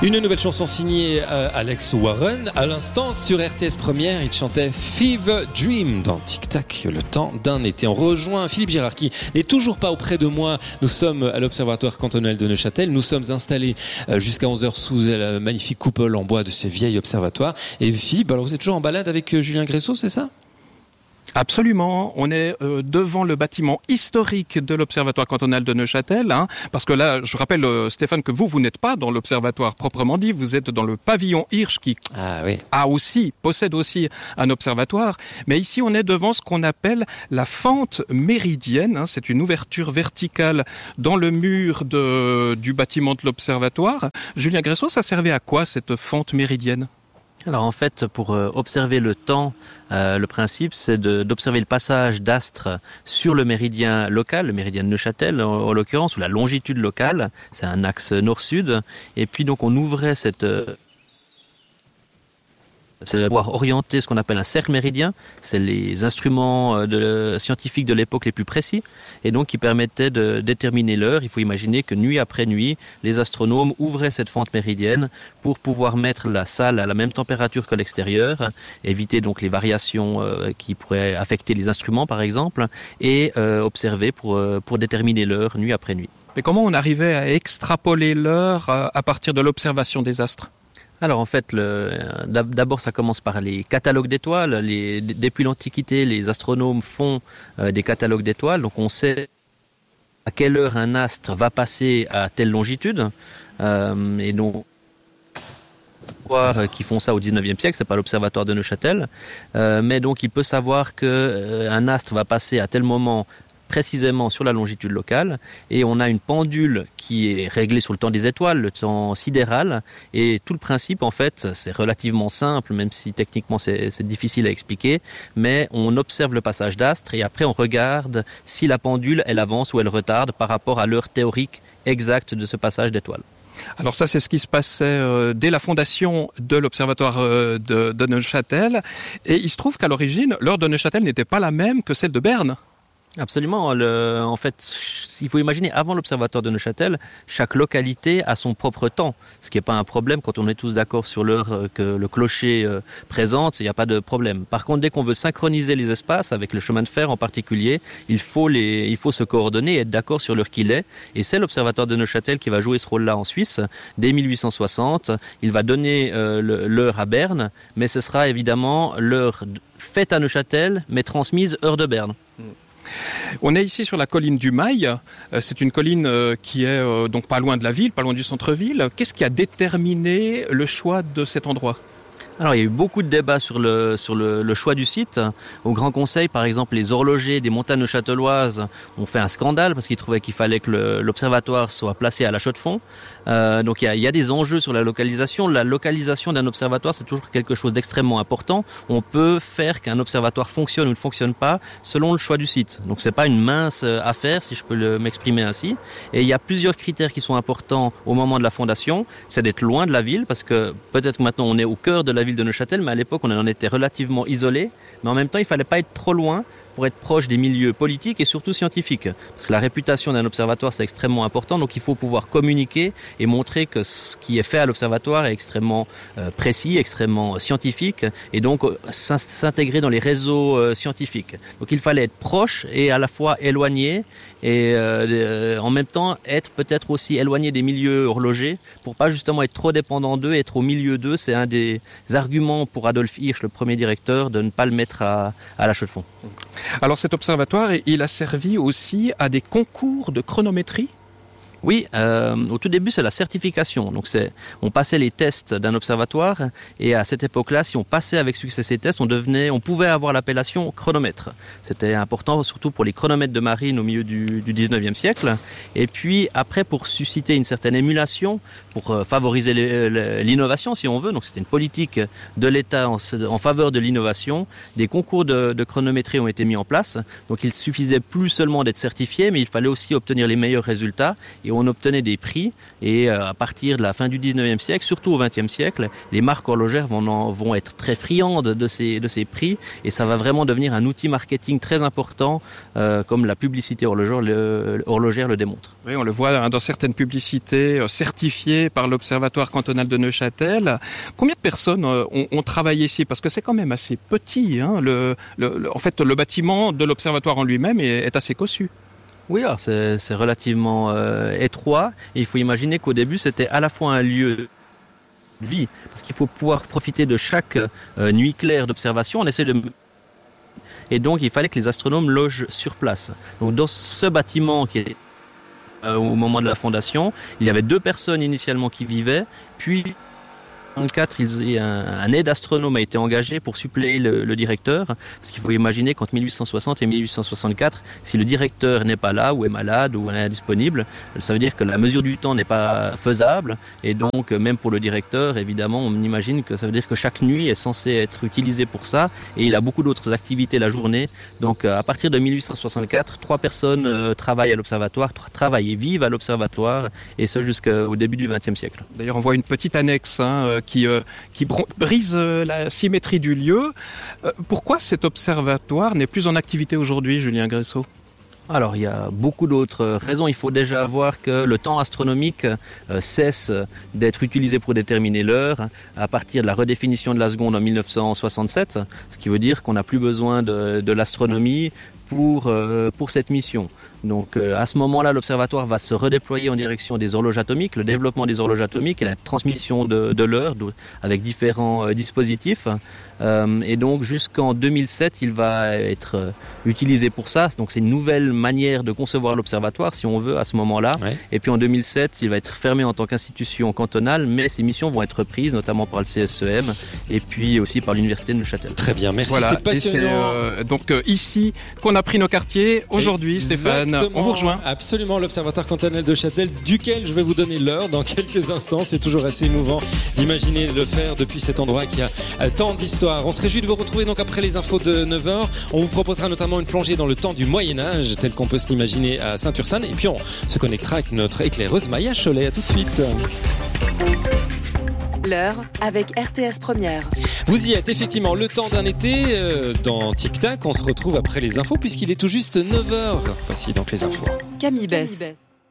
Une nouvelle chanson signée Alex Warren. À l'instant, sur RTS Première, il chantait Fever Dream dans Tic Tac, le temps d'un été. On rejoint Philippe Girard qui n'est toujours pas auprès de moi. Nous sommes à l'Observatoire cantonal de Neuchâtel. Nous sommes installés jusqu'à 11h sous la magnifique coupole en bois de ce vieil observatoire. Et Philippe, alors vous êtes toujours en balade avec Julien Gressot, c'est ça ? Absolument, on est devant le bâtiment historique de l'Observatoire cantonal de Neuchâtel, parce que là, je rappelle Stéphane que vous n'êtes pas dans l'Observatoire proprement dit, vous êtes dans le pavillon Hirsch qui possède aussi un observatoire, mais ici on est devant ce qu'on appelle la fente méridienne, c'est une ouverture verticale dans le mur du bâtiment de l'Observatoire. Julien Gressot, ça servait à quoi cette fente méridienne ? Alors en fait, pour observer le temps, le principe c'est d'observer le passage d'astres sur le méridien local, le méridien de Neuchâtel en l'occurrence, ou la longitude locale, c'est un axe nord-sud, et puis donc on ouvrait c'est pouvoir orienter ce qu'on appelle un cercle méridien, c'est les instruments scientifiques de l'époque les plus précis, et donc qui permettaient de déterminer l'heure. Il faut imaginer que nuit après nuit, les astronomes ouvraient cette fente méridienne pour pouvoir mettre la salle à la même température que l'extérieur, éviter donc les variations qui pourraient affecter les instruments par exemple, et observer pour déterminer l'heure nuit après nuit. Mais comment on arrivait à extrapoler l'heure à partir de l'observation des astres ? Alors en fait, d'abord ça commence par les catalogues d'étoiles. Depuis l'Antiquité, les astronomes font des catalogues d'étoiles, donc on sait à quelle heure un astre va passer à telle longitude, et donc qui font ça au 19e siècle, c'est pas l'observatoire de Neuchâtel, mais donc il peut savoir que un astre va passer à tel moment précisément sur la longitude locale, et on a une pendule qui est réglée sur le temps des étoiles, le temps sidéral, et tout le principe en fait c'est relativement simple, même si techniquement c'est difficile à expliquer, mais on observe le passage d'astres et après on regarde si la pendule elle avance ou elle retarde par rapport à l'heure théorique exacte de ce passage d'étoiles. Alors ça, c'est ce qui se passait dès la fondation de l'Observatoire de Neuchâtel, et il se trouve qu'à l'origine, l'heure de Neuchâtel n'était pas la même que celle de Berne. Absolument. En fait, il faut imaginer, avant l'Observatoire de Neuchâtel, chaque localité a son propre temps, ce qui n'est pas un problème quand on est tous d'accord sur l'heure que le clocher présente, il n'y a pas de problème. Par contre, dès qu'on veut synchroniser les espaces, avec le chemin de fer en particulier, il faut se coordonner et être d'accord sur l'heure qu'il est. Et c'est l'Observatoire de Neuchâtel qui va jouer ce rôle-là en Suisse. Dès 1860, il va donner l'heure à Berne, mais ce sera évidemment l'heure faite à Neuchâtel, mais transmise heure de Berne. On est ici sur la colline du Mail. C'est une colline qui est donc pas loin de la ville, pas loin du centre-ville. Qu'est-ce qui a déterminé le choix de cet endroit ? Alors il y a eu beaucoup de débats sur le choix du site. Au Grand Conseil, par exemple, les horlogers des montagnes châteloises ont fait un scandale parce qu'ils trouvaient qu'il fallait que l'observatoire soit placé à la Chaux-de-Fonds. Donc il y a des enjeux sur la localisation. La localisation d'un observatoire, c'est toujours quelque chose d'extrêmement important. On peut faire qu'un observatoire fonctionne ou ne fonctionne pas selon le choix du site. Donc c'est pas une mince affaire, si je peux m'exprimer ainsi. Et il y a plusieurs critères qui sont importants au moment de la fondation. C'est d'être loin de la ville, parce que peut-être que maintenant on est au cœur de la ville de Neuchâtel, mais à l'époque on en était relativement isolé. Mais en même temps, il fallait pas être trop loin pour être proche des milieux politiques et surtout scientifiques. Parce que la réputation d'un observatoire, c'est extrêmement important, donc il faut pouvoir communiquer et montrer que ce qui est fait à l'observatoire est extrêmement précis, extrêmement scientifique, et donc s'intégrer dans les réseaux scientifiques. Donc il fallait être proche et à la fois éloigné, et en même temps être peut-être aussi éloigné des milieux horlogers pour pas justement être trop dépendant d'eux, être au milieu d'eux. C'est un des arguments pour Adolf Hirsch, le premier directeur, de ne pas le mettre à la Chaux-de-Fonds. Alors cet observatoire, il a servi aussi à des concours de chronométrie ? Oui, au tout début, c'est la certification. Donc on passait les tests d'un observatoire, et à cette époque-là, si on passait avec succès ces tests, on pouvait avoir l'appellation chronomètre. C'était important, surtout pour les chronomètres de marine au milieu du 19e siècle. Et puis après, pour susciter une certaine émulation, pour favoriser l'innovation, si on veut. Donc c'était une politique de l'État en faveur de l'innovation. Des concours de chronométrie ont été mis en place. Donc il suffisait plus seulement d'être certifié, mais il fallait aussi obtenir les meilleurs résultats. Et et on obtenait des prix. Et à partir de la fin du 19e siècle, surtout au 20e siècle, les marques horlogères vont être très friandes de ces prix, et ça va vraiment devenir un outil marketing très important, comme la publicité horlogère le démontre. Oui, on le voit dans certaines publicités certifiées par l'Observatoire cantonal de Neuchâtel. Combien de personnes ont travaillé ici? Parce que c'est quand même assez petit. En fait, le bâtiment de l'Observatoire en lui-même est assez cossu. Oui, alors c'est relativement étroit. Et il faut imaginer qu'au début, c'était à la fois un lieu de vie, parce qu'il faut pouvoir profiter de chaque nuit claire d'observation. Et donc, il fallait que les astronomes logent sur place. Donc, dans ce bâtiment qui est au moment de la fondation, il y avait 2 personnes initialement qui vivaient, puis en 1924, un aide astronome a été engagé pour suppléer le directeur, parce qu'il faut imaginer qu'entre 1860 et 1864, si le directeur n'est pas là, ou est malade, ou est indisponible, ça veut dire que la mesure du temps n'est pas faisable, et donc même pour le directeur, évidemment, on imagine que ça veut dire que chaque nuit est censée être utilisée pour ça, et il a beaucoup d'autres activités la journée. Donc à partir de 1864, 3 personnes travaillent à l'observatoire, travaillent et vivent à l'observatoire, et ce jusqu'au début du XXe siècle. D'ailleurs, on voit une petite annexe qui brise la symétrie du lieu. Pourquoi cet observatoire n'est plus en activité aujourd'hui, Julien Gressot ? Alors, il y a beaucoup d'autres raisons. Il faut déjà voir que le temps astronomique cesse d'être utilisé pour déterminer l'heure à partir de la redéfinition de la seconde en 1967, ce qui veut dire qu'on n'a plus besoin de l'astronomie pour cette mission. Donc à ce moment-là, l'observatoire va se redéployer en direction des horloges atomiques, le développement des horloges atomiques et la transmission de l'heure avec différents dispositifs. Et donc jusqu'en 2007, il va être utilisé pour ça. Donc c'est une nouvelle manière de concevoir l'observatoire, si on veut, à ce moment-là. Ouais. Et puis en 2007, il va être fermé en tant qu'institution cantonale, mais ses missions vont être reprises, notamment par le CSEM et puis aussi par l'Université de Neuchâtel. Très bien, merci. Voilà. C'est passionnant. C'est, donc ici qu'on a pris nos quartiers aujourd'hui, Stéphane. On vous rejoint. Absolument, l'Observatoire cantonal de Châtel, duquel je vais vous donner l'heure dans quelques instants. C'est toujours assez émouvant d'imaginer le faire depuis cet endroit qui a tant d'histoire. On se réjouit de vous retrouver donc après les infos de 9h. On vous proposera notamment une plongée dans le temps du Moyen-Âge, tel qu'on peut se l'imaginer à Saint-Ursanne. Et puis on se connectera avec notre éclaireuse Maya Cholet. À tout de suite. L'heure avec RTS Première. Vous y êtes effectivement, le temps d'un été dans Tic Tac. On se retrouve après les infos puisqu'il est tout juste 9h. Voici donc les infos. Camille Bess.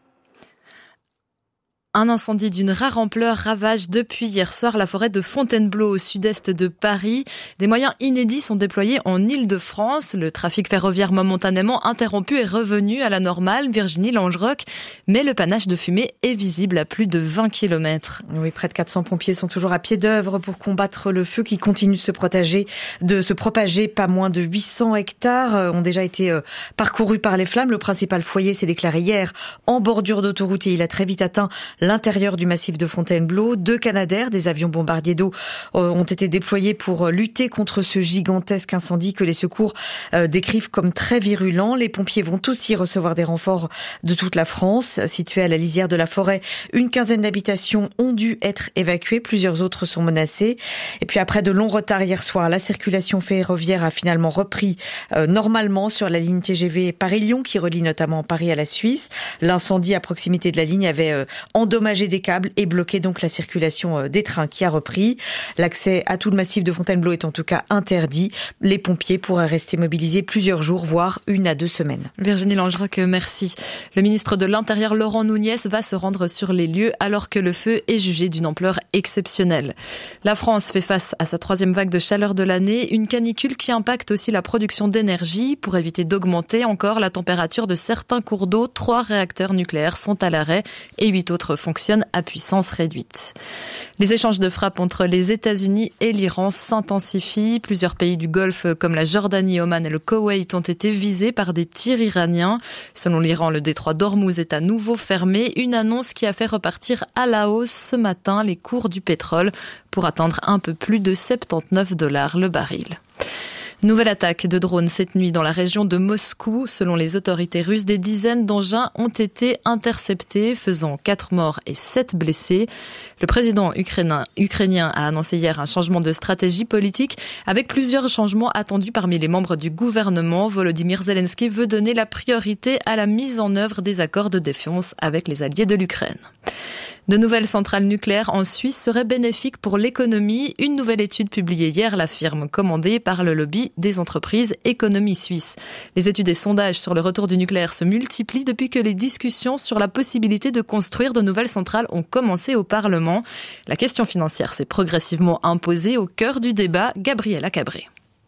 Un incendie d'une rare ampleur ravage depuis hier soir la forêt de Fontainebleau au sud-est de Paris. Des moyens inédits sont déployés en Île-de-France. Le trafic ferroviaire momentanément interrompu est revenu à la normale, Virginie Langerock, mais le panache de fumée est visible à plus de 20 km. Oui, près de 400 pompiers sont toujours à pied d'œuvre pour combattre le feu qui continue de se propager. Pas moins de 800 hectares ont déjà été parcourus par les flammes. Le principal foyer s'est déclaré hier en bordure d'autoroute et il a très vite atteint l'intérieur du massif de Fontainebleau. 2 Canadair, des avions bombardiers d'eau, ont été déployés pour lutter contre ce gigantesque incendie que les secours décrivent comme très virulent. Les pompiers vont aussi recevoir des renforts de toute la France. Situés à la lisière de la forêt, une quinzaine d'habitations ont dû être évacuées. Plusieurs autres sont menacées. Et puis après de longs retards hier soir, la circulation ferroviaire a finalement repris normalement sur la ligne TGV Paris-Lyon qui relie notamment Paris à la Suisse. L'incendie à proximité de la ligne avait endommagé des câbles et bloqué donc la circulation des trains qui a repris. L'accès à tout le massif de Fontainebleau est en tout cas interdit. Les pompiers pourraient rester mobilisés plusieurs jours, voire 1 à 2 semaines. Virginie Langerock, merci. Le ministre de l'Intérieur, Laurent Nunez, va se rendre sur les lieux alors que le feu est jugé d'une ampleur exceptionnelle. La France fait face à sa 3e vague de chaleur de l'année, une canicule qui impacte aussi la production d'énergie. Pour éviter d'augmenter encore la température de certains cours d'eau, 3 réacteurs nucléaires sont à l'arrêt et 8 autres fonctionnent à puissance réduite. Les échanges de frappes entre les États-Unis et l'Iran s'intensifient. Plusieurs pays du Golfe comme la Jordanie, Oman et le Koweït ont été visés par des tirs iraniens. Selon l'Iran, le détroit d'Ormuz est à nouveau fermé. Une annonce qui a fait repartir à la hausse ce matin les cours du pétrole pour atteindre un peu plus de $79 le baril. Nouvelle attaque de drones cette nuit dans la région de Moscou. Selon les autorités russes, des dizaines d'engins ont été interceptés, faisant 4 morts et 7 blessés. Le président ukrainien a annoncé hier un changement de stratégie politique avec plusieurs changements attendus parmi les membres du gouvernement. Volodymyr Zelensky veut donner la priorité à la mise en œuvre des accords de défense avec les alliés de l'Ukraine. De nouvelles centrales nucléaires en Suisse seraient bénéfiques pour l'économie. Une nouvelle étude publiée hier l'affirme, commandée par le lobby des entreprises Économie Suisse. Les études et sondages sur le retour du nucléaire se multiplient depuis que les discussions sur la possibilité de construire de nouvelles centrales ont commencé au Parlement. La question financière s'est progressivement imposée au cœur du débat. Gabriela Cabré.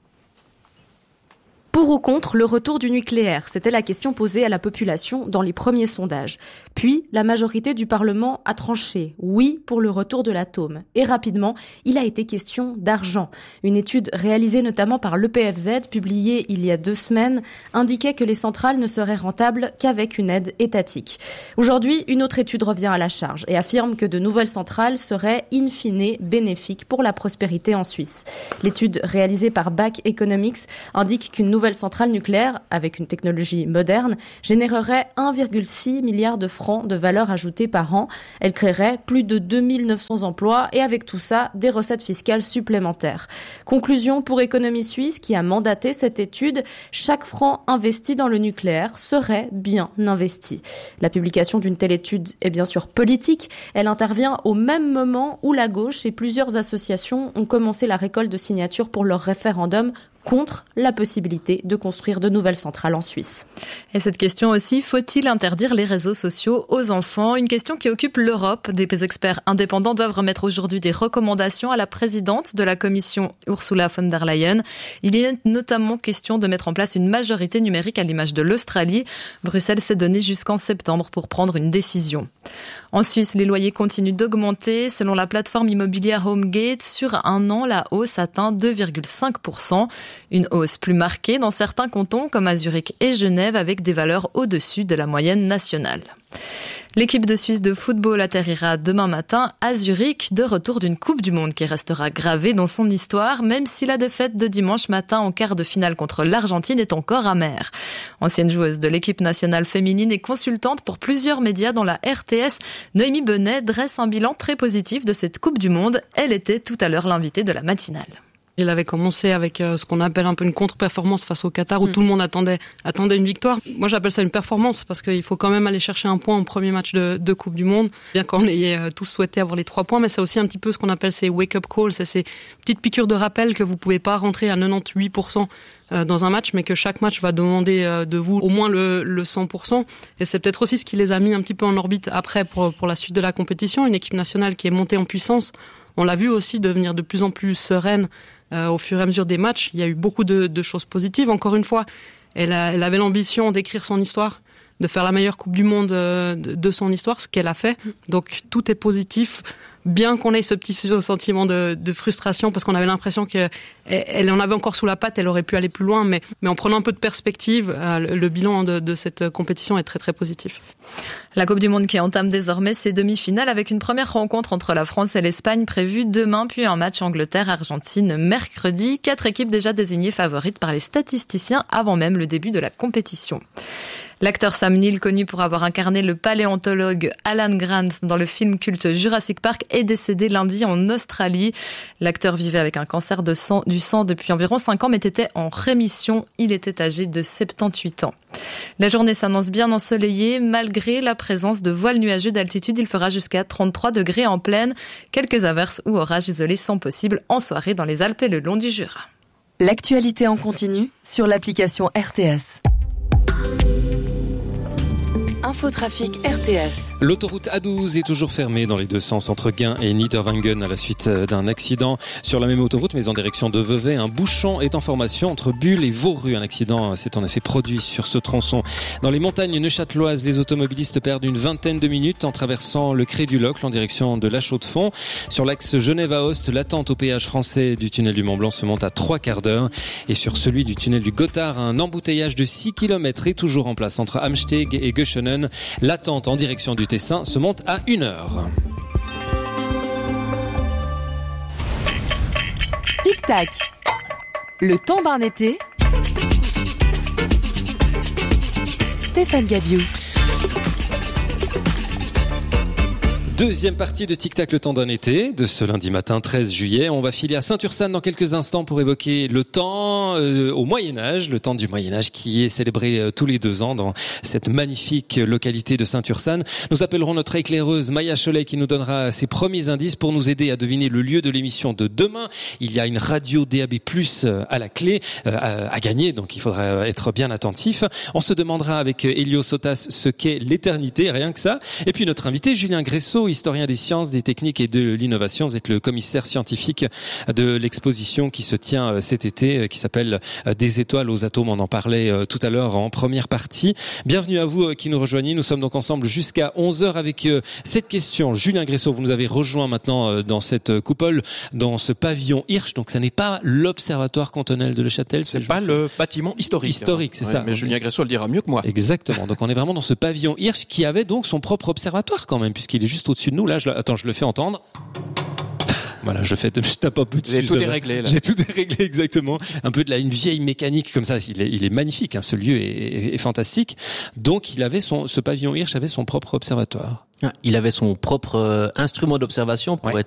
Pour ou contre le retour du nucléaire, c'était la question posée à la population dans les premiers sondages. Puis, la majorité du Parlement a tranché oui pour le retour de l'atome. Et rapidement, il a été question d'argent. Une étude réalisée notamment par l'EPFZ, publiée il y a 2 semaines, indiquait que les centrales ne seraient rentables qu'avec une aide étatique. Aujourd'hui, une autre étude revient à la charge et affirme que de nouvelles centrales seraient in fine bénéfiques pour la prospérité en Suisse. L'étude réalisée par BAC Economics indique qu'une nouvelle centrale nucléaire, avec une technologie moderne, générerait 1,6 milliard de francs de valeur ajoutée par an. Elle créerait plus de 2900 emplois et avec tout ça, des recettes fiscales supplémentaires. Conclusion pour Économie Suisse qui a mandaté cette étude, chaque franc investi dans le nucléaire serait bien investi. La publication d'une telle étude est bien sûr politique. Elle intervient au même moment où la gauche et plusieurs associations ont commencé la récolte de signatures pour leur référendum contre la possibilité de construire de nouvelles centrales en Suisse. Et cette question aussi, faut-il interdire les réseaux sociaux aux enfants? Une question qui occupe l'Europe. Des experts indépendants doivent remettre aujourd'hui des recommandations à la présidente de la Commission, Ursula von der Leyen. Il est notamment question de mettre en place une majorité numérique à l'image de l'Australie. Bruxelles s'est donné jusqu'en septembre pour prendre une décision. En Suisse, les loyers continuent d'augmenter. Selon la plateforme immobilière HomeGate, sur un an, la hausse atteint 2,5%. Une hausse plus marquée dans certains cantons comme à Zurich et Genève avec des valeurs au-dessus de la moyenne nationale. L'équipe de Suisse de football atterrira demain matin à Zurich, de retour d'une Coupe du Monde qui restera gravée dans son histoire, même si la défaite de dimanche matin en quart de finale contre l'Argentine est encore amère. Ancienne joueuse de l'équipe nationale féminine et consultante pour plusieurs médias dans la RTS, Noémie Benet dresse un bilan très positif de cette Coupe du Monde. Elle était tout à l'heure l'invitée de la matinale. Il avait commencé avec ce qu'on appelle un peu une contre-performance face au Qatar où tout le monde attendait une victoire. Moi, j'appelle ça une performance parce qu'il faut quand même aller chercher un point au premier match de Coupe du Monde. Bien qu'on ait tous souhaité avoir les 3 points, mais c'est aussi un petit peu ce qu'on appelle ces wake-up calls, c'est ces petites piqûres de rappel que vous pouvez pas rentrer à 98% dans un match, mais que chaque match va demander de vous au moins le 100%. Et c'est peut-être aussi ce qui les a mis un petit peu en orbite après pour la suite de la compétition. Une équipe nationale qui est montée en puissance. On l'a vu aussi devenir de plus en plus sereine au fur et à mesure des matchs. Il y a eu beaucoup de choses positives. Encore une fois, elle avait l'ambition d'écrire son histoire, de faire la meilleure Coupe du Monde de son histoire, ce qu'elle a fait. Donc tout est positif, bien qu'on ait ce petit sentiment de frustration, parce qu'on avait l'impression qu'elle en avait encore sous la patte, elle aurait pu aller plus loin, mais en prenant un peu de perspective, le bilan de cette compétition est très très positif. La Coupe du Monde qui entame désormais ses demi-finales avec une première rencontre entre la France et l'Espagne prévue demain, puis un match Angleterre-Argentine mercredi. 4 équipes déjà désignées favorites par les statisticiens avant même le début de la compétition. L'acteur Sam Neill, connu pour avoir incarné le paléontologue Alan Grant dans le film culte Jurassic Park, est décédé lundi en Australie. L'acteur vivait avec un cancer du sang depuis environ 5 ans, mais était en rémission. Il était âgé de 78 ans. La journée s'annonce bien ensoleillée. Malgré la présence de voiles nuageux d'altitude, il fera jusqu'à 33 degrés en plaine. Quelques averses ou orages isolés sont possibles en soirée dans les Alpes et le long du Jura. L'actualité en continu sur l'application RTS. Infotrafic RTS. L'autoroute A12 est toujours fermée dans les 2 sens entre Gain et Niederwangen à la suite d'un accident. Sur la même autoroute, mais en direction de Vevey, un bouchon est en formation entre Bulle et Vauru. Un accident s'est en effet produit sur ce tronçon. Dans les montagnes neuchâteloises, les automobilistes perdent une vingtaine de minutes en traversant le Cré du Locle en direction de La Chaux-de-Fonds. Sur l'axe Genève-Aoste, l'attente au péage français du tunnel du Mont-Blanc se monte à 3 quarts d'heure. Et sur celui du tunnel du Gothard, un embouteillage de 6 km est toujours en place entre Amsteg et Göschenen. L'attente en direction du Tessin se monte à 1 heure. Tic-tac. Le temps d'un été. Stéphane Gabiou. Deuxième partie de Tic Tac, le temps d'un été, de ce lundi matin 13 juillet. On va filer à Saint-Ursanne dans quelques instants pour évoquer le temps au Moyen-Âge, le temps du Moyen-Âge qui est célébré tous les 2 ans dans cette magnifique localité de Saint-Ursanne. Nous appellerons notre éclaireuse Maya Cholet qui nous donnera ses premiers indices pour nous aider à deviner le lieu de l'émission de demain. Il y a une radio DAB+ à la clé à gagner, donc il faudra être bien attentif. On se demandera avec Elio Sotas ce qu'est l'éternité, rien que ça. Et puis notre invité Julien Gressot, historien des sciences, des techniques et de l'innovation. Vous êtes le commissaire scientifique de l'exposition qui se tient cet été, qui s'appelle Des étoiles aux atomes. On en parlait tout à l'heure en première partie. Bienvenue à vous qui nous rejoignez. Nous sommes donc ensemble jusqu'à 11h avec cette question. Julien Gressot, vous nous avez rejoint maintenant dans cette coupole, dans ce pavillon Hirsch. Donc ça n'est pas l'observatoire cantonal de Neuchâtel. C'est pas le bâtiment historique. Historique, c'est ça. Mais Julien Gressot le dira mieux que moi. Exactement. Donc on est vraiment dans ce pavillon Hirsch qui avait donc son propre observatoire quand même, puisqu'il est juste au-dessus de nous. Là, je le fais entendre. Voilà, je tape un peu dessus. J'ai tout déréglé, là. J'ai tout déréglé, exactement. Un peu une vieille mécanique comme ça. Il est magnifique, hein. Ce lieu est fantastique. Donc, ce pavillon Hirsch avait son propre observatoire. Il avait son propre instrument d'observation pour être